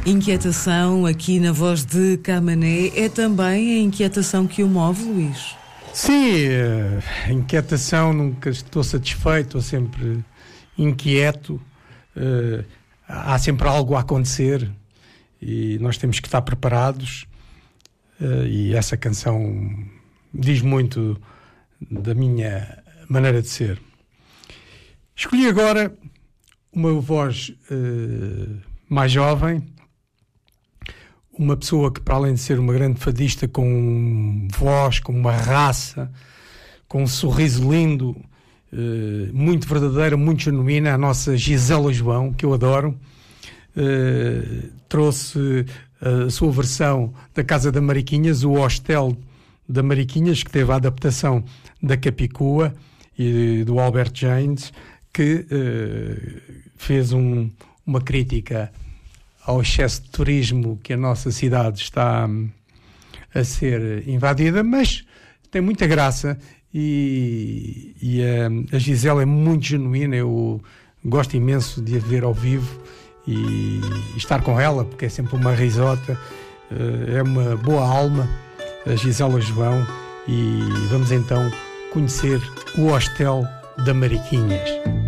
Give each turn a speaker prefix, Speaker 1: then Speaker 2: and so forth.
Speaker 1: inquietação aqui na voz de Camané. É também a inquietação que o move, Luís?
Speaker 2: Sim, a inquietação, nunca estou satisfeito, estou sempre inquieto, há sempre algo a acontecer e nós temos que estar preparados, e essa canção diz muito da minha maneira de ser. Escolhi agora uma voz mais jovem, uma pessoa que, para além de ser uma grande fadista, com voz, com uma raça, com um sorriso lindo, muito verdadeira, muito genuína, a nossa Gisela João, que eu adoro, trouxe a sua versão da Casa da Mariquinhas, o Hostel da Mariquinhas, que teve a adaptação da Capicua e do Albert James, que fez uma crítica ao excesso de turismo que a nossa cidade está a ser invadida, mas tem muita graça e a Gisela é muito genuína. Eu gosto imenso de a ver ao vivo e estar com ela, porque é sempre uma risota, é uma boa alma, a Gisela João, e vamos então conhecer o Hostel da Mariquinhas.